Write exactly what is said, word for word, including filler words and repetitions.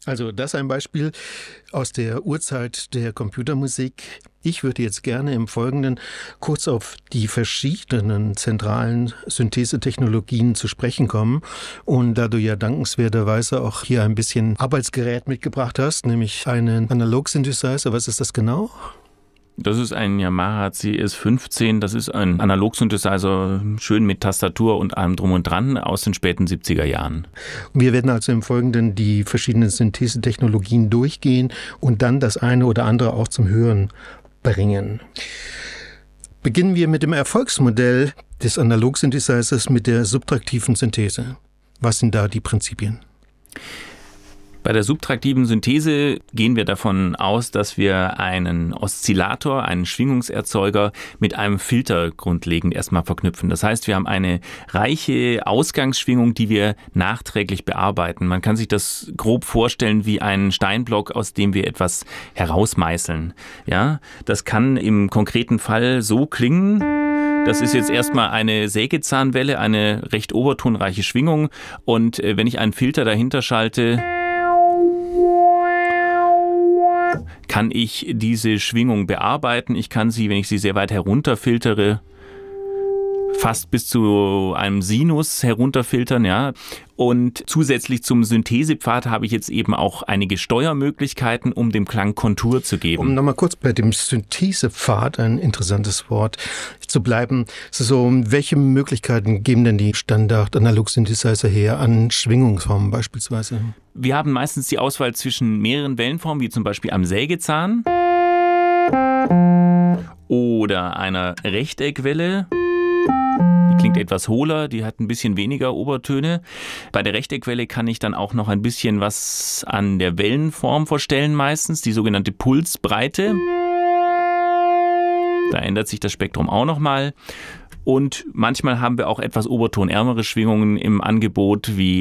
Also das ist ein Beispiel aus der Urzeit der Computermusik. Ich würde jetzt gerne im Folgenden kurz auf die verschiedenen zentralen Synthesetechnologien zu sprechen kommen. Und da du ja dankenswerterweise auch hier ein bisschen Arbeitsgerät mitgebracht hast, nämlich einen Analog-Synthesizer, was ist das genau? Das ist ein Yamaha C S fünfzehn, das ist ein Analog-Synthesizer, schön mit Tastatur und allem drum und dran aus den späten siebziger Jahren. Wir werden also im Folgenden die verschiedenen Synthesetechnologien durchgehen und dann das eine oder andere auch zum Hören bringen. Beginnen wir mit dem Erfolgsmodell des Analog-Synthesizers mit der subtraktiven Synthese. Was sind da die Prinzipien? Bei der subtraktiven Synthese gehen wir davon aus, dass wir einen Oszillator, einen Schwingungserzeuger mit einem Filter grundlegend erstmal verknüpfen. Das heißt, wir haben eine reiche Ausgangsschwingung, die wir nachträglich bearbeiten. Man kann sich das grob vorstellen wie einen Steinblock, aus dem wir etwas herausmeißeln. Ja, das kann im konkreten Fall so klingen. Das ist jetzt erstmal eine Sägezahnwelle, eine recht obertonreiche Schwingung. Und wenn ich einen Filter dahinter schalte, kann ich diese Schwingung bearbeiten. Ich kann sie, wenn ich sie sehr weit herunterfiltere, fast bis zu einem Sinus herunterfiltern, ja. Und zusätzlich zum Synthesepfad habe ich jetzt eben auch einige Steuermöglichkeiten, um dem Klang Kontur zu geben. Um nochmal kurz bei dem Synthesepfad, ein interessantes Wort, zu bleiben. So, welche Möglichkeiten geben denn die Standard-Analog-Synthesizer her an Schwingungsformen beispielsweise? Wir haben meistens die Auswahl zwischen mehreren Wellenformen, wie zum Beispiel am Sägezahn oder einer Rechteckwelle. Die klingt etwas hohler, die hat ein bisschen weniger Obertöne. Bei der Rechteckwelle kann ich dann auch noch ein bisschen was an der Wellenform verstellen meistens, die sogenannte Pulsbreite. Da ändert sich das Spektrum auch nochmal. Und manchmal haben wir auch etwas obertonärmere Schwingungen im Angebot, wie